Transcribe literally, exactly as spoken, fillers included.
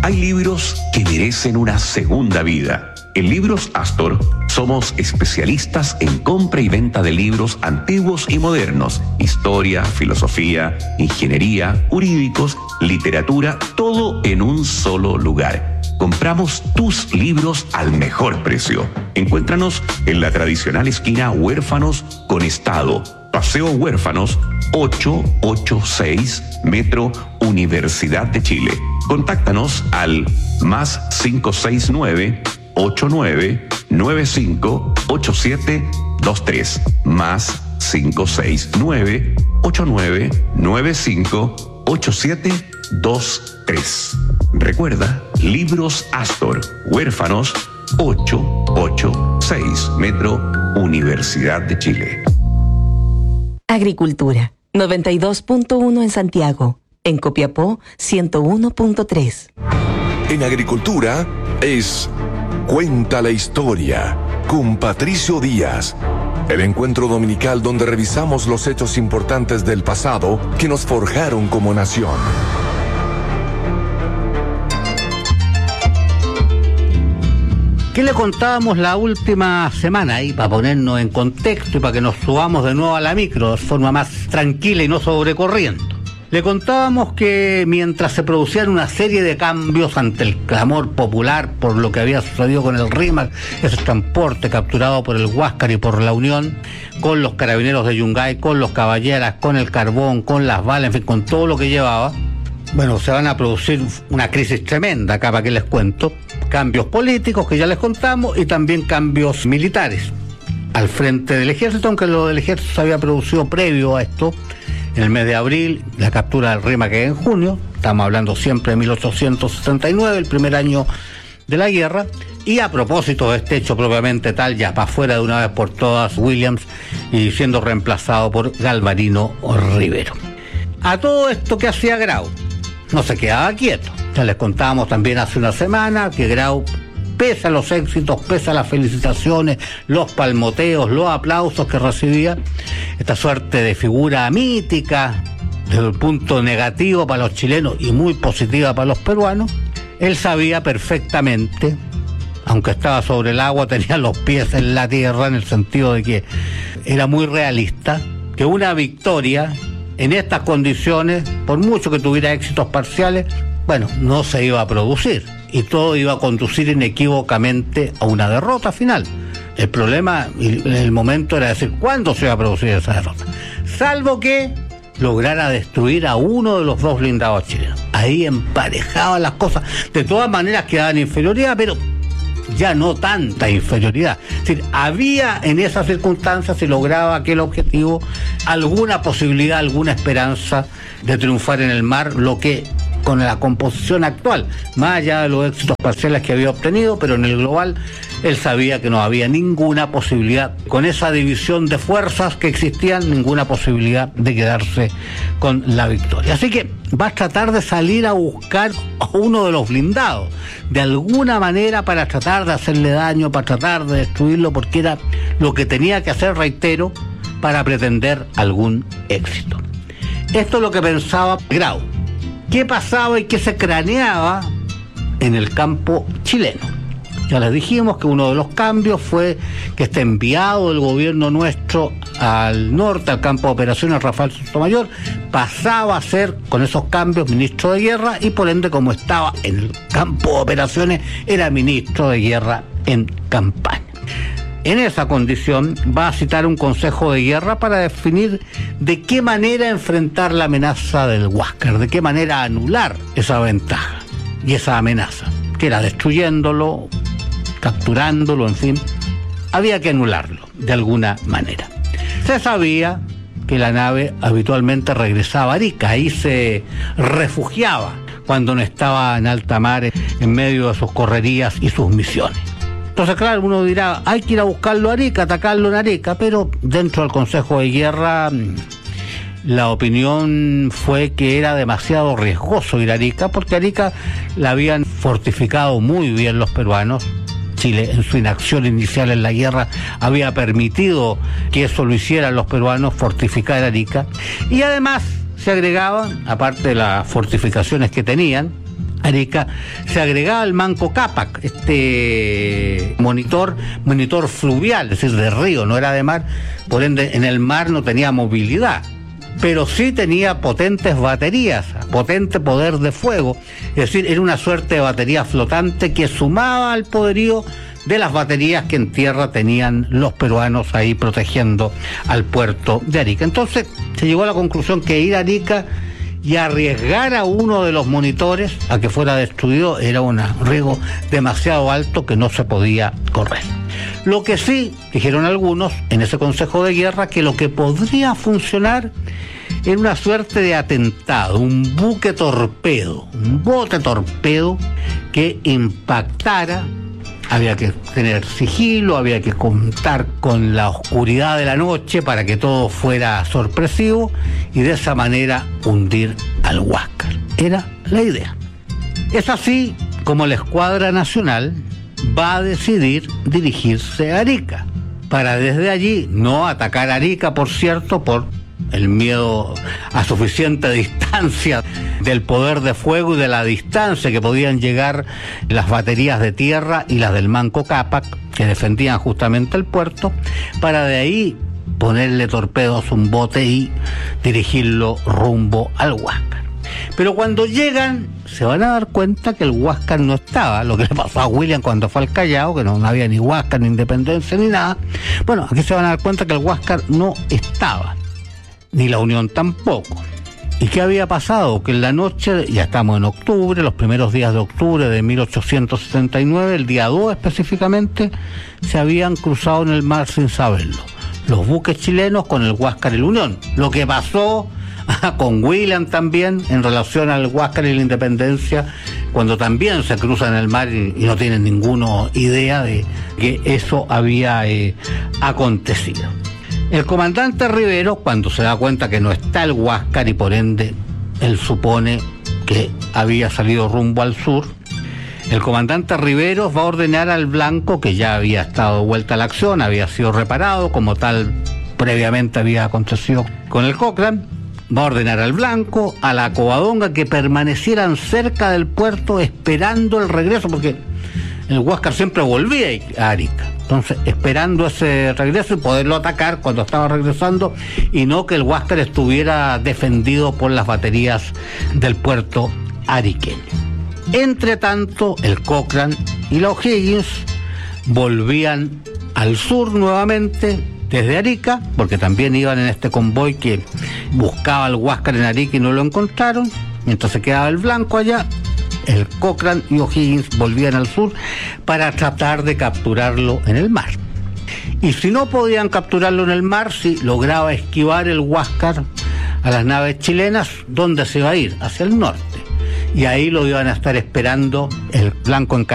Hay libros que merecen una segunda vida. En Libros Astor somos especialistas en compra y venta de libros antiguos y modernos, historia, filosofía, ingeniería, jurídicos, literatura, todo en un solo lugar. Compramos tus libros al mejor precio. Encuéntranos en la tradicional esquina Huérfanos con Estado, Paseo Huérfanos ochocientos ochenta y seis, Metro Universidad de Chile. Contáctanos al más cinco seis nueve, ocho nueve nueve cinco ocho siete dos tres, más cinco seis nueve, ocho nueve nueve cinco ocho siete dos tres. Recuerda, Libros Astor, Huérfanos ochocientos ochenta y seis, Metro Universidad de Chile. Agricultura, noventa y dos punto uno en Santiago. En Copiapó, ciento uno punto tres. En Agricultura es Cuenta la Historia con Patricio Díaz. El encuentro dominical donde revisamos los hechos importantes del pasado que nos forjaron como nación. ¿Qué le contábamos la última semana ahí para ponernos en contexto y para que nos subamos de nuevo a la micro de forma más tranquila y no sobrecorriendo? Le contábamos que mientras se producían una serie de cambios ante el clamor popular por lo que había sucedido con el RIMAC, ese transporte capturado por el Huáscar y por la Unión, con los carabineros de Yungay, con los caballeras, con el carbón, con las balas, en fin, con todo lo que llevaba, bueno, se van a producir una crisis tremenda acá, para que les cuento, cambios políticos que ya les contamos y también cambios militares al frente del ejército, aunque lo del ejército se había producido previo a esto. En el mes de abril, la captura del RIMAC en junio, estamos hablando siempre de mil ochocientos setenta y nueve, el primer año de la guerra, y a propósito de este hecho propiamente tal, ya para afuera de una vez por todas, Williams, y siendo reemplazado por Galvarino Rivero. A todo esto, ¿qué hacía Grau? No se quedaba quieto. Ya les contábamos también hace una semana que Grau, pese a los éxitos, pese a las felicitaciones, los palmoteos, los aplausos que recibía, esta suerte de figura mítica, desde el punto negativo para los chilenos y muy positiva para los peruanos, él sabía perfectamente, aunque estaba sobre el agua, tenía los pies en la tierra, en el sentido de que era muy realista, que una victoria en estas condiciones, por mucho que tuviera éxitos parciales, bueno, no se iba a producir. Y todo iba a conducir inequívocamente a una derrota final. El problema en el momento era decir cuándo se iba a producir esa derrota. Salvo que lograra destruir a uno de los dos blindados chilenos. Ahí emparejaban las cosas. De todas maneras quedaban en inferioridad, pero ya no tanta inferioridad. Es decir, había en esas circunstancias, si lograba aquel objetivo, alguna posibilidad, alguna esperanza de triunfar en el mar, lo que con la composición actual, más allá de los éxitos parciales que había obtenido, pero en el global él sabía que no había ninguna posibilidad, con esa división de fuerzas que existían, ninguna posibilidad de quedarse con la victoria. Así que va a tratar de salir a buscar a uno de los blindados, de alguna manera, para tratar de hacerle daño, para tratar de destruirlo, porque era lo que tenía que hacer, reitero, para pretender algún éxito. Esto es lo que pensaba Grau. ¿Qué pasaba y qué se craneaba en el campo chileno? Ya les dijimos que uno de los cambios fue que este enviado del gobierno nuestro al norte, al campo de operaciones, Rafael Sotomayor, pasaba a ser, con esos cambios, ministro de guerra, y por ende, como estaba en el campo de operaciones, era ministro de guerra en campaña. En esa condición va a citar un consejo de guerra para definir de qué manera enfrentar la amenaza del Huáscar, de qué manera anular esa ventaja y esa amenaza, que era destruyéndolo, capturándolo, en fin, había que anularlo de alguna manera. Se sabía que la nave habitualmente regresaba a Arica, ahí se refugiaba cuando no estaba en alta mar, en medio de sus correrías y sus misiones. Entonces, claro, uno dirá, hay que ir a buscarlo a Arica, atacarlo en Arica, pero dentro del Consejo de Guerra la opinión fue que era demasiado riesgoso ir a Arica, porque Arica la habían fortificado muy bien los peruanos. Chile, en su inacción inicial en la guerra, había permitido que eso lo hicieran los peruanos, fortificar Arica, y además se agregaban, aparte de las fortificaciones que tenían, Arica, se agregaba el Manco Cápac, este monitor, monitor fluvial, es decir, de río, no era de mar, por ende en el mar no tenía movilidad, pero sí tenía potentes baterías, potente poder de fuego, es decir, era una suerte de batería flotante que sumaba al poderío de las baterías que en tierra tenían los peruanos ahí protegiendo al puerto de Arica. Entonces se llegó a la conclusión que ir a Arica y arriesgar a uno de los monitores a que fuera destruido era un riesgo demasiado alto que no se podía correr. Lo que sí dijeron algunos en ese Consejo de Guerra, que lo que podría funcionar era una suerte de atentado, un buque torpedo, un bote torpedo que impactara. Había que tener sigilo, había que contar con la oscuridad de la noche para que todo fuera sorpresivo y de esa manera hundir al Huáscar. Era la idea. Es así como la Escuadra Nacional va a decidir dirigirse a Arica, para desde allí no atacar a Arica, por cierto, por el miedo a suficiente distancia del poder de fuego y de la distancia que podían llegar las baterías de tierra y las del Manco Cápac, que defendían justamente el puerto, para de ahí ponerle torpedos a un bote y dirigirlo rumbo al Huáscar. Pero cuando llegan se van a dar cuenta que el Huáscar no estaba, lo que le pasó a William cuando fue al Callao, que no, no había ni Huáscar, ni Independencia, ni nada. Bueno, aquí se van a dar cuenta que el Huáscar no estaba, ni la Unión tampoco. ¿Y qué había pasado? Que en la noche, ya estamos en octubre, los primeros días de octubre de mil ochocientos setenta y nueve, el día dos específicamente, se habían cruzado en el mar sin saberlo los buques chilenos con el Huáscar y la Unión. Lo que pasó con William también en relación al Huáscar y la Independencia, cuando también se cruzan el mar y, y no tienen ninguna idea de que eso había eh, acontecido. El comandante Rivero, cuando se da cuenta que no está el Huáscar y por ende él supone que había salido rumbo al sur, el comandante Rivero va a ordenar al Blanco, que ya había estado de vuelta a la acción, había sido reparado, como tal previamente había acontecido con el Cochrane, va a ordenar al Blanco, a la Covadonga, que permanecieran cerca del puerto esperando el regreso, porque el Huáscar siempre volvía a Arica. Entonces, esperando ese regreso y poderlo atacar cuando estaba regresando, y no que el Huáscar estuviera defendido por las baterías del puerto ariqueño. Entre tanto, el Cochrane y la O'Higgins volvían al sur nuevamente desde Arica, porque también iban en este convoy que buscaba al Huáscar en Arica y no lo encontraron. Mientras se quedaba el Blanco allá, el Cochrane y O'Higgins volvían al sur para tratar de capturarlo en el mar. Y si no podían capturarlo en el mar, si lograba esquivar el Huáscar a las naves chilenas, ¿dónde se iba a ir? Hacia el norte. Y ahí lo iban a estar esperando el Blanco en